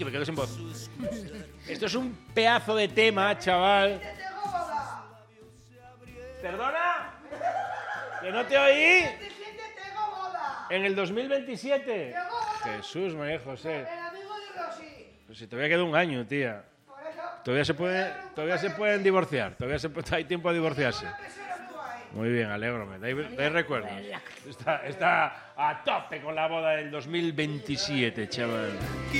que me quedo sin voz. Esto es un pedazo de tema, chaval. ¿Perdona? ¿Que no te oí? ¿En el 2027? Jesús, María José. Pues si todavía queda un año, tía. Todavía se pueden divorciar. Hay tiempo a divorciarse. Muy bien, alégrome. De recuerdos. Está a tope con la boda del 2027, chaval.